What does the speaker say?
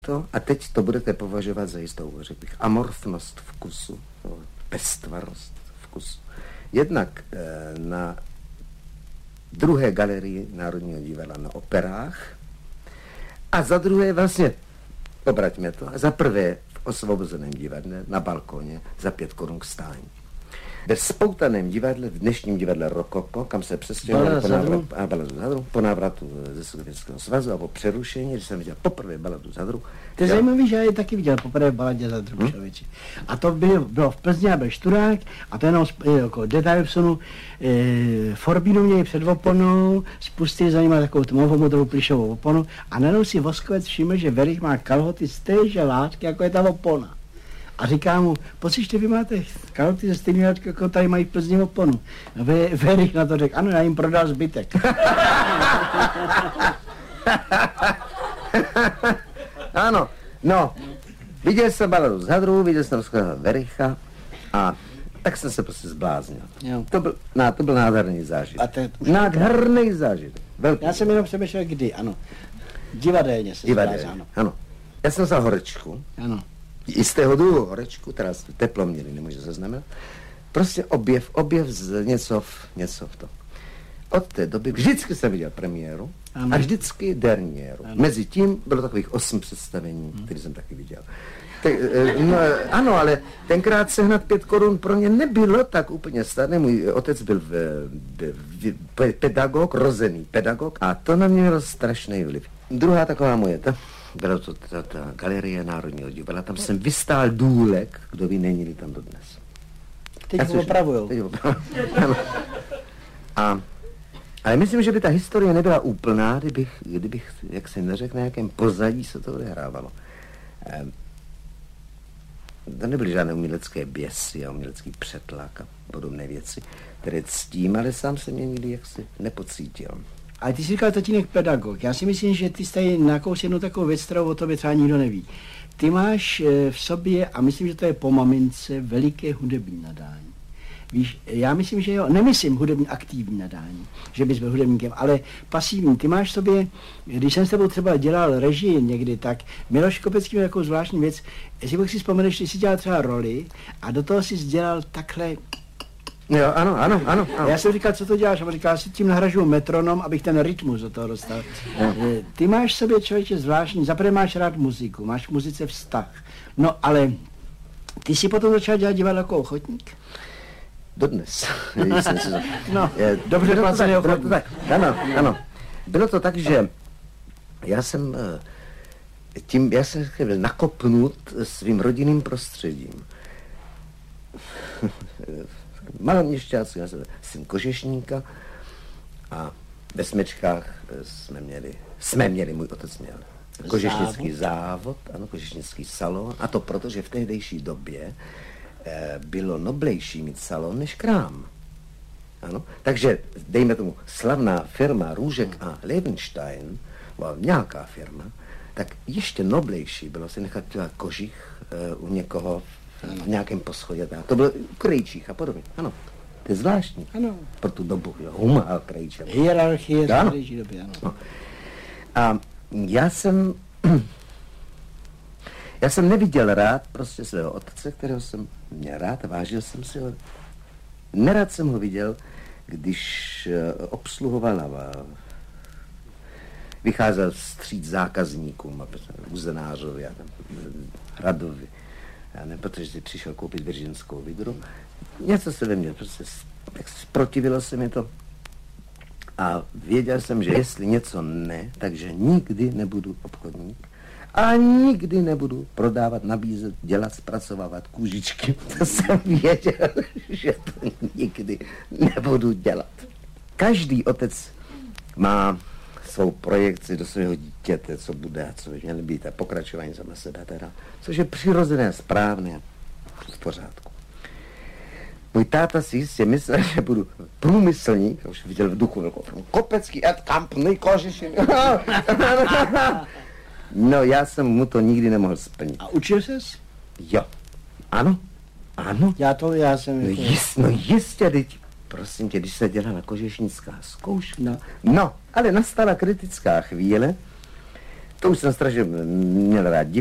to, a teď to budete považovat za jistou, řekl bych, amorfnost vkusu, pestvarost vkusu. Jednak na druhé galerii Národního divadla na operách a za druhé vlastně, obraťme to, za prvé v Osvobozeném divadle na balkóně za 5 korun k stání. Ve spoutaném divadle, v dnešním divadle Rokoko, kam se přestěhovali po návratu ze Sovětského svazu a po přerušení, když jsem viděl poprvé Baladu Zadru. To je zajímavý, že já ji taky viděl poprvé v Baladě Zadru, člověči. A to bylo v Plzni a byl Šturák a to jenom jako detail vsunu. Forbínu měli před oponou, spustili za nimi takovou tmavomodrou plišovou oponu a najednou si Voskovec všiml, že Verich má kalhoty z téže látky, jako je ta opona. A říká mu, pocíšte, vy máte kalhoty ze stejné látky, jako tady mají v Plzni oponu. A Verich na to řekl, ano, já jim prodal zbytek. Ano, no, viděl jsem Baladu Zadru, viděl jsem Vericha a tak jsem se prostě zbláznil. To byl nádherný zážitek. Nádherný zážitek. Velký. Já jsem jenom přemýšlel, kdy, ano. Divadelně se zbláznil, ano. Já jsem vzal horečku. Ano. Jistého druhu horečku, teda teplo měli, nemůže zaznamenat. Prostě objev z něco v tom. Od té doby vždycky jsem viděl premiéru a vždycky derniéru. Mezi tím bylo takových 8 představení, které jsem taky viděl. Ano, ale tenkrát sehnat 5 korun pro mě nebylo tak úplně snadné. Můj otec byl pedagog, rozený pedagog a to na mě mělo strašný vliv. Druhá taková moje, byla to ta galerie Národního divadla, tam jsem vystál důlek, kdo ví, není tam dodnes. Teď ho opravujou. Ale myslím, že by ta historie nebyla úplná, kdybych jak se neřekl, na jakém pozadí se to odehrávalo. To nebyly žádné umělecké běsy a umělecký přetlak a podobné věci, které ctím, ale sám jsem je nikdy jaksi nepocítil. Ale ty jsi říkal tatínek pedagog. Já si myslím, že ty jsi tady nakous jednu takovou věc, kterou o tobě třeba nikdo neví. Ty máš v sobě, a myslím, že to je po mamince, veliké hudební nadání. Víš, já myslím, že jo, nemyslím hudební aktivní nadání, že bys byl hudebníkem, ale pasivní. Ty máš v sobě, když jsem s tebou třeba dělal režii někdy, tak Miloš Kopecký měl takovou zvláštní věc, jestli si vzpomeneš, že jsi dělal třeba roli a do toho jsi dělal takhle. Jo, ano. Já jsem říkal, co to děláš? A on říkal, si tím nahražuju metronom, abych ten rytmus do toho dostal. Ty máš v sobě, člověče, zvláštní, zaprvé máš rád muziku, máš v muzice vztah. No, ale ty si potom začal dělat divadlo jako ochotník? Dodnes. Dobře placený ochotník. Ano. Bylo to tak, že já jsem byl nakopnut svým rodinným prostředím. Maloměšťáci, já jsem Kožešníka a ve Smečkách jsme měli, můj otec měl kožešnický závod, ano, kožešnický salon, a to proto, že v tehdejší době bylo noblejší mít salon než krám. Ano? Takže, dejme tomu, slavná firma Růžek a Levenstein, nějaká firma, tak ještě noblejší bylo si nechat dělat kožich u někoho v nějakém poschodě. To bylo u Krejčích a podobně. Ano, to je zvláštní. Ano. Pro tu dobu. Huma a Krejčí. Hierarchie z Krejčí doby, ano. No. A já jsem neviděl rád prostě svého otce, kterého jsem měl rád a vážil jsem si ho. Nerad jsem ho viděl, když obsluhoval a vycházel vstříc zákazníkům, uzenářovi a Hradovi. Protože si přišel koupit virginskou vidru. Něco se ve mně, prostě zprotivilo se mi to. A věděl jsem, že jestli něco ne, takže nikdy nebudu obchodník. A nikdy nebudu prodávat, nabízet, dělat, zpracovávat kůžičky. To jsem věděl, že to nikdy nebudu dělat. Každý otec má svou projekci do svého dítěte, co bude a co by měl být a pokračování sama sebe teda, což je přirozené, správné v pořádku. Můj táta si jistě myslel, že budu průmyslník, už viděl v duchu velkou Kopecký Ed Company, Kožešin. No, já jsem mu to nikdy nemohl splnit. A učil ses? Jo. Ano. Já jsem... No jistě, teď, prosím tě, když se dělala kožešnická zkouška. No, ale nastala kritická chvíle To už jsem strašně měl rád.